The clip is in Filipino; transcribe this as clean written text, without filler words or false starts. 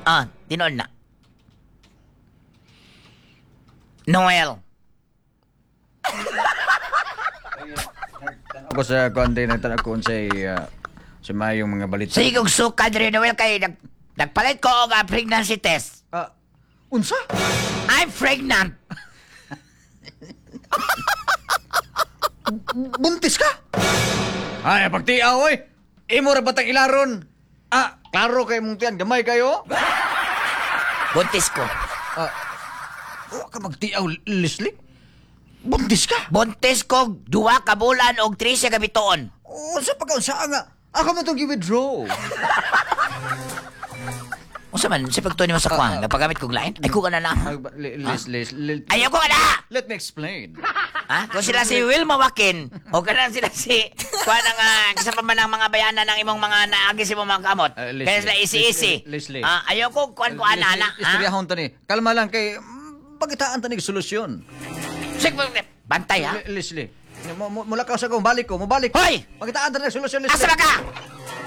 Tinoon na. Noel. Ako sa konti nagtanong kung sa mayong mga balita. Sige kong suka diri Noel kay nagpalit ko og pregnancy test. Unsa? I'm pregnant. Buntis ka? Ay, pagtiaw oy. Imo ra batang ilaron. Klaro kay mong tiyan gamay kayo? Buntis ko. Wa ka magtiaw, Leslie? Buntis ka? Buntis ko 2 ka bulan og 13 ka bituon. Sa pagkaunsa nga. Ako mo itong i-withdraw. Unsa man si pagtuon mo sa kwan, nagpagamit kog lain? Ay ko na na. Leslie, Ayaw ko na. let me explain. Kung sila si Wilma Wakin, o ganun sila si kwan ang isa pa man ang mga bayanan ng imong mga naagi si mong mga kamot. Leslie, Kaya sila isi-isi. Leslie. Ayaw ko kwan ko ana. Istoryahon tani. Kalma lang kay pagitaan tani solusyon. Sige, bantay ha. Leslie, mula ka sa ko, balik ko. Hoy! Pagitaan tani solusyon, Leslie. Asa ba ka?